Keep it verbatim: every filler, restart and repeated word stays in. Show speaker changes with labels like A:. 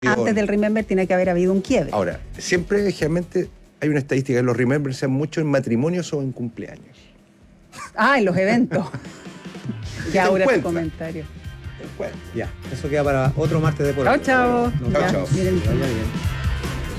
A: Antes del Remember tiene que haber habido un quiebre.
B: Ahora, siempre, generalmente, hay una estadística que los Remember sean mucho en matrimonios o en cumpleaños.
A: Ah, en los eventos. Ya, ahora tu
B: encuentra.
A: comentario.
B: Bueno.
C: Ya, eso queda para otro martes de por
A: Chao,
C: hoy.
A: chao.
C: Nos
A: Ya,
C: vemos.
B: chao.
A: miren.
C: Que vaya bien.